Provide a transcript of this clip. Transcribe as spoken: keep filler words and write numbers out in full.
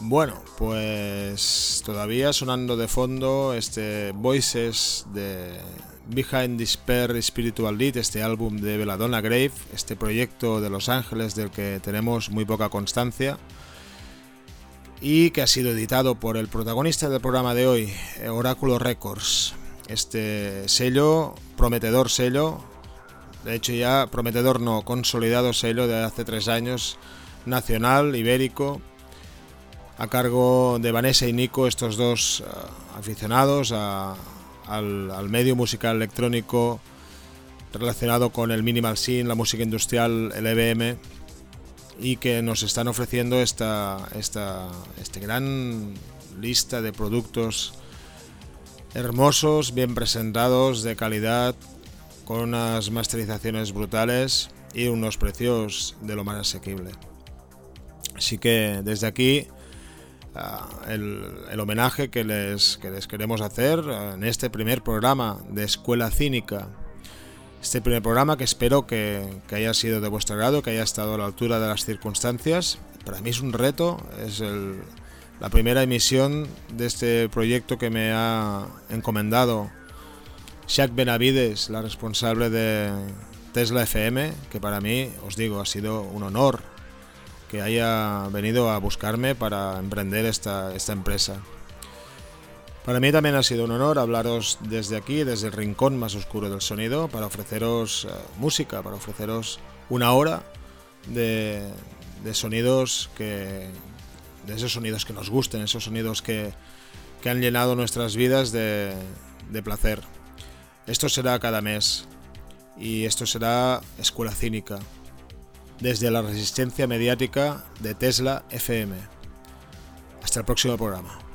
Bueno, pues todavía sonando de fondo este Voices de Behind Despair Spiritual Lead, este álbum de Belladonna Grave, este proyecto de Los Ángeles del que tenemos muy poca constancia y que ha sido editado por el protagonista del programa de hoy, Oráculo Records. Este sello, prometedor sello, de hecho ya prometedor no, consolidado sello de hace tres años, nacional, ibérico, a cargo de Vanessa y Nico, estos dos uh, aficionados a, al, al medio musical electrónico relacionado con el minimal scene, la música industrial, el E B M, y que nos están ofreciendo esta, esta este gran lista de productos hermosos, bien presentados, de calidad, con unas masterizaciones brutales y unos precios de lo más asequible. Así que desde aquí uh, el, el homenaje que les, que les queremos hacer en este primer programa de Escuela Cínica. Este primer programa que espero que, que haya sido de vuestro agrado, que haya estado a la altura de las circunstancias. Para mí es un reto, es el, la primera emisión de este proyecto que me ha encomendado Shaq Benavides, la responsable de Tesla F M, que para mí, os digo, ha sido un honor que haya venido a buscarme para emprender esta, esta empresa. Para mí también ha sido un honor hablaros desde aquí, desde el rincón más oscuro del sonido, para ofreceros uh, música, para ofreceros una hora de, de sonidos que... de esos sonidos que nos gusten, esos sonidos que, que han llenado nuestras vidas de, de placer. Esto será cada mes y esto será Escuela Cínica, desde la resistencia mediática de Tesla F M. Hasta el próximo programa.